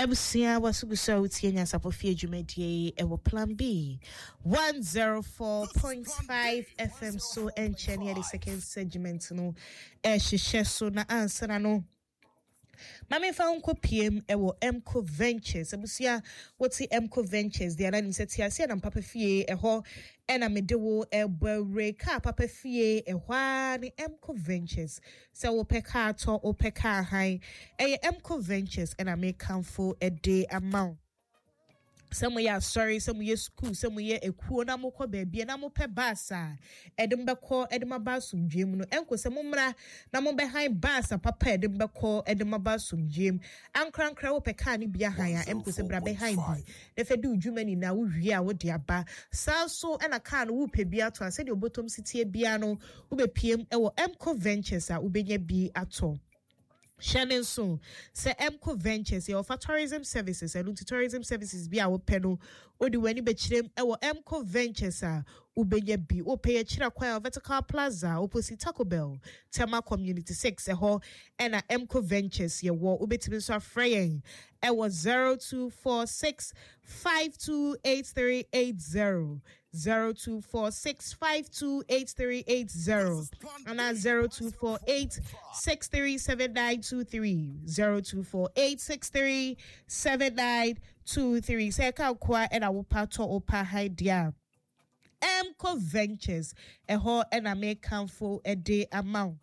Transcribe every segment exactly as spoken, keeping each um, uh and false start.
Ebusia wasugusa utienya sapofie dwumadie ewo plan B one oh four point five F M so encheni the second segment no e hihye so na answer na no Mame fa unko P M ewo Emco Ventures ebusia woti Emco Ventures dia na nimseti ase na papa fie eho ena medewo ebwre ka papa fie ehwa ni Emco Ventures se wo peka ato wo peka han eye Emco Ventures ena me kanfo a day amount. Some we are sorry, some we school, some we a cool na moko baby, na mo pe basa. Edimba ko edima basum gym no enko se mumra na mo behind basa papa edimba ko edima basum gym. Ankran kra wo pe ka ni bia han ya enko se bra behind bi. Ne fe du dwumani na wo hwie a wo de aba. Sa so e na ka no wo pe bia to ase de obotom sitie bia no wo be piem e wo Emco Ventures a wo benya bi ato. Shannon soon say Emco Ventures you offer tourism services and tourism services be our panel or do any betchim our Emco Ventures are ubenya bi o pay a chira kwa vertical plaza opposite Taco Bell Tema Community six a ho and a Emco Ventures ye wo ubetimin so fraying it was zero two four six five two eight three eight zero zero two four six five two eight three eight zero and that's zero two four eight six three seven nine two three zero two four eight six three seven nine two three say ka kwa and I will pato opa hidea Emco Ventures a ho and I make for a day amount.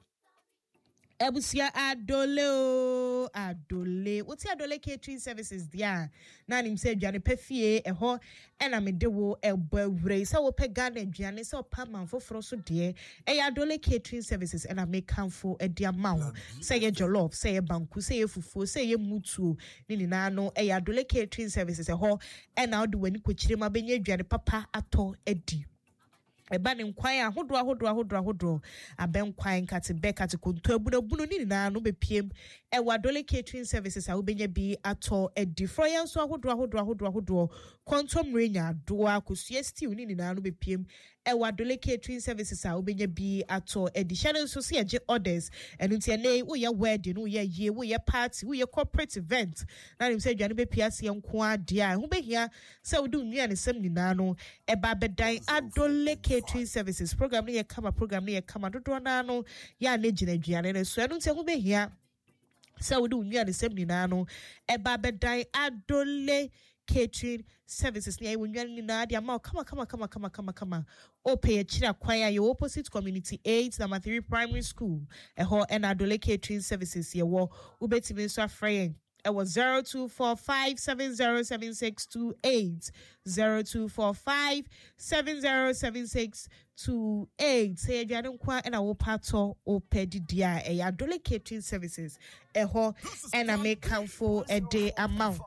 Ebusia adole o adole what's adole catering services dia na nim say aduane pefie e ho ena me de wo ebawure say wo pe Ghana aduane say opa manfoforo so de e adole catering services ena me kanfo e dia mawo say ye jollof say ye banku say ye fufu say ye mutuo ni ni na no e adole catering services e ho ena ode wani kochire ma benye aduane papa ato edi eba ne nkwan ahodo ahodo ahodo ahodo aben kwan kate beka te konto abuna bunu ni na no bepiem e wadole catering services a wobenya bi ato edi froyan so ahodo ahodo ahodo ahodo kontom renya do akosua stew ni na no bepiem e wadole catering services a wobenya bi ato edi channel so se age orders enunti ene wo ye wedding wo ye ye wo ye party wo ye corporate event na nim se dwane bepia se enko ade a ho behia se wodu nua ne sem ni na no e ba bedan adole catering services program ni ye kama program ni ye kama dodo na no ya na gina aduane ne so enu nte ho behia se wodu nua ne sem ni na no e ba bedan adole catering services ni wonwa ni na dia ma kama kama kama kama kama kama o pay chira kwaya your opposite community eight number three primary school e ho en adole catering services ye wo ubetimi so afrey it was zero two four five seven zero seven six two eight zero two four five seven zero seven six two eight say aduane kwa na wo pato o pedi dia e adole catering services e ho and I make count for a day amount.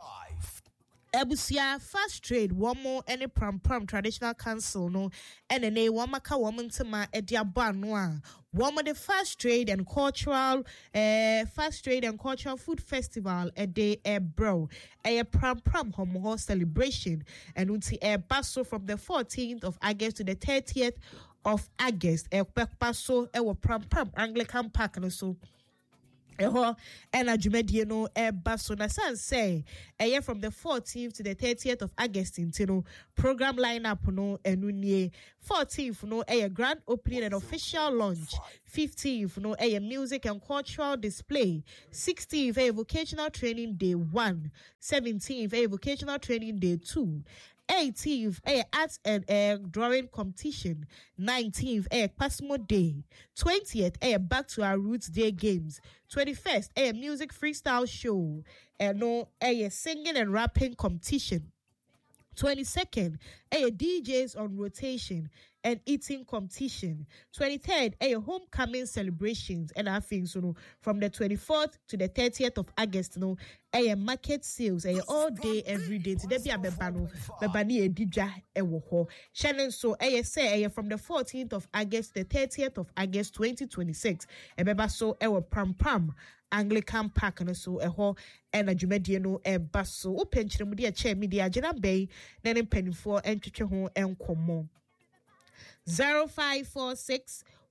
Ebusia fast trade one more any pram pram traditional council no and a one maka woman to my edia banwa one of the fast trade and cultural uh fast trade and cultural food festival a day a bro a pram pram homo celebration and unti a basso from the fourteenth of August to the thirtieth of August a basso a pram pram Anglican Park and so Eho and a jumedie no e baso na san say e from the fourteenth to the thirtieth of August intino program lineup no enu nie fourteenth no e grand opening and official launch fifteenth no e music and cultural display sixteenth a vocational training day one seventeenth a vocational training day two eighteenth, a arts and a drawing competition. nineteenth, a Pasmo Day. twentieth, a back to our roots day games. twenty-first, a music freestyle show. And no, a singing and rapping competition. twenty-second, a D Js on rotation and eating competition. twenty-third, a homecoming celebrations and I think so from the twenty-fourth to the thirtieth of August no a market sales a all day every day to be a bebano bebani edija e wo ho Shannon so a say a from the fourteenth of August the thirtieth of August twenty twenty-six e beba so e wo pram pram Anglican Park no so e ho e na dwumadie no e ba so o penchire de a chair media agena bay na ne mpanifo entwetwe ho enkomo zero five four six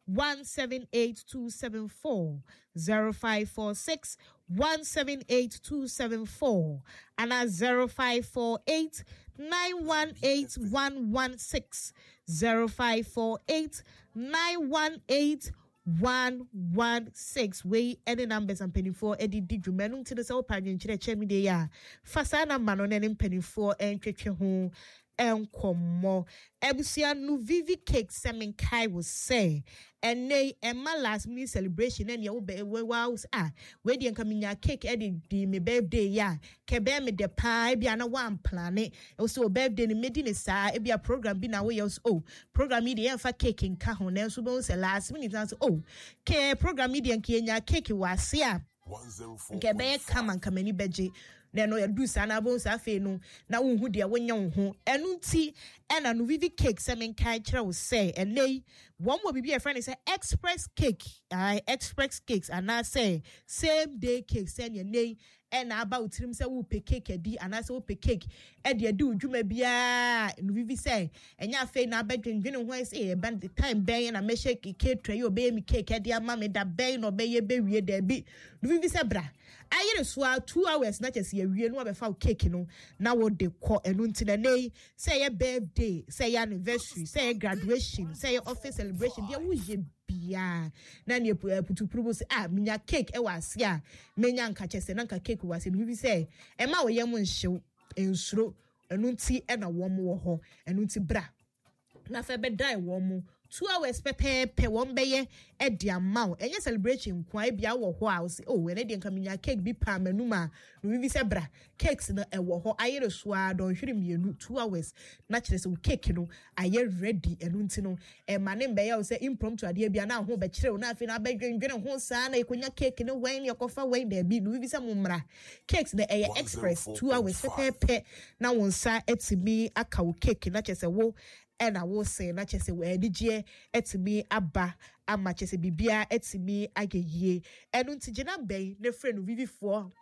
one seven eight two seven four, zero five four six one seven eight two seven four, and at zero five four eight nine one eight one one six, zero five four eight nine one eight one one six. We any numbers and penny for Eddie Dijumenum to the South Padian Chemi de ya. Fasana Manon and penny for and Chichi home. Enkomo Ebusia nu Vivi Cake Semen Kai will say and nay and my last minute celebration and your be wows ah where the coming ya cake eddy di me birthday ya kebe me de pie be an one planet also birthday in midin sa e be a program be na way oh program media for cake in kahon and so bones last minute answer oh ke program media kenya cake was ya kebe come and come any beji na no yadu sana bon sa fe no na wonhu de wonya wo enu nti ena no Vivi Cake semen kai kire wo say enei one mo bibi e friend say express cake I express cakes and I say same day cake say enei ena about trim say wo pe cake edi and I say wo pe cake e de edi udwuma bia no Vivi say enya fe na abadwendwene ho say e band the time ben na me shake cake tray obey me cake e de ama me da ben no be ye be wie da bi no Vivi say bra ayere so two hours na chese ye wie no be fa cake no na wo de ko enu nti na nei say your birthday say your anniversary say your graduation say your office celebration dia wo je bia na ne putu probo say ah minya cake e wase a menya nka chese na nka cake wase no bi say e ma wo yem nhyew ensuro enu nti e na wo mo wo ho enu nti bra na fa be dai wo mo two hours pepe pe one beye e di amount enye celebration kwa e bia wo ho a say oh we dey nka minya cake bi pa manuma no bi say bra cakes no e wo ho ayere so a don hwere mienu two hours na kire say cake no aye ready enu nti no e mane mbeye o say impromptu ade bia na ho be kire na afi na abadwendwene ho saa na ikonya cake no wen ye kofa wen da bi no bi say mumra cakes na e express two hours pepe na wonsa etimi aka wo cake na kire say wo and I will say, not just a way, did ye at me abba, a much as a bibia at me age ye, and until Jenna Bay, the friend of Vivi for.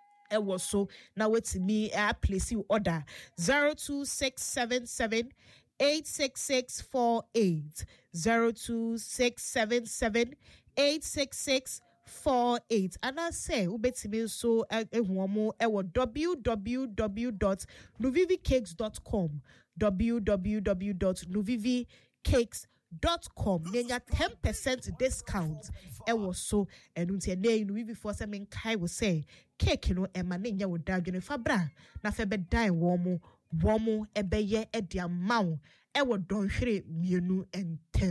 I was so now it's me, I place you order zero two six seven seven eight six six four eight zero two six seven seven eight six six four eight. And I say, ubetimi so a womo ewo w w w dot nuvivi cakes dot com. w w w dot nuvivi cakes dot com. Nenya ten percent discount. E was so and until nay nuvivi for semen kai will say cake no e manenya wo dadwene fabra na fe be dai womo womo ebeye e dia mawo e wo don hwere mienu ente.